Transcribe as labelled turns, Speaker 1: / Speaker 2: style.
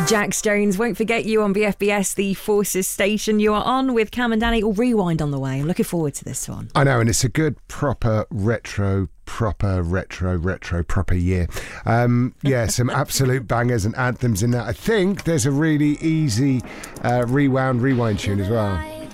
Speaker 1: Jax Jones, Won't Forget You on BFBS, the Forces station. You are on with Cam and Danny. Rewind on the way. I'm looking forward to this one.
Speaker 2: I know, and it's a good proper year. Some absolute bangers and anthems in that. I think there's a really easy rewind tune as well.